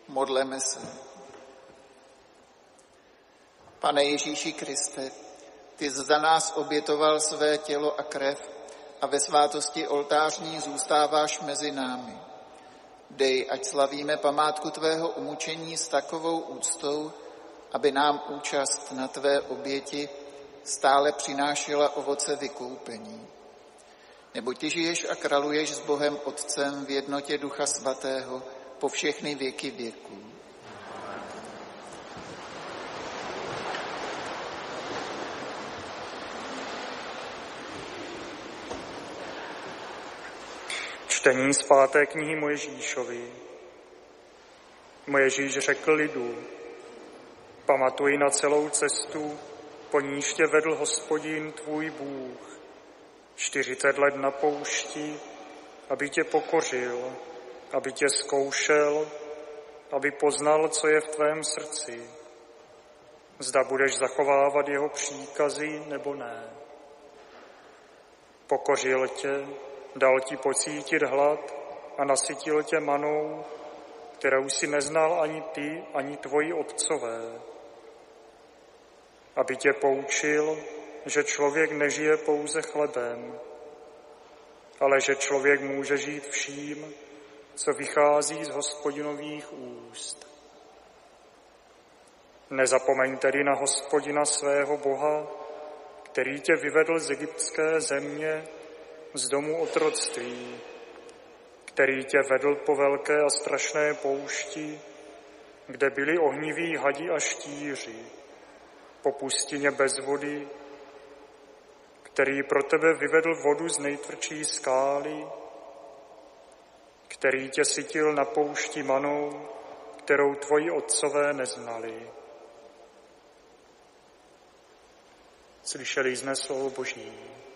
Modleme se. Pane Ježíši Kriste, ty jsi za nás obětoval své tělo a krev a ve svátosti oltářní zůstáváš mezi námi. Dej, ať slavíme památku tvého umučení s takovou úctou, aby nám účast na tvé oběti stále přinášela ovoce vykoupení. Neboť ty žiješ a králuješ s Bohem Otcem v jednotě Ducha Svatého po všechny věky věků. Čtení z 5. knihy Mojžíšovi. Mojžíš řekl lidu: Pamatuj na celou cestu, po níž tě vedl Hospodin tvůj Bůh 40 let na poušti, aby tě pokořil, aby tě zkoušel, aby poznal, co je v tvém srdci. Zda budeš zachovávat jeho příkazy nebo ne. Pokořil tě, dal ti pocítit hlad a nasytil tě manou, kterou si neznal ani ty, ani tvoji otcové. Aby tě poučil, že člověk nežije pouze chlebem, ale že člověk může žít vším, co vychází z Hospodinových úst. Nezapomeň tedy na Hospodina svého Boha, který tě vyvedl z egyptské země, z domu otroctví, který tě vedl po velké a strašné poušti, kde byli ohniví hadi a štíři, po pustině bez vody, který pro tebe vyvedl vodu z nejtvrdší skály, který tě sytil na poušti manou, kterou tvoji otcové neznali. Slyšeli jsme slovo Boží.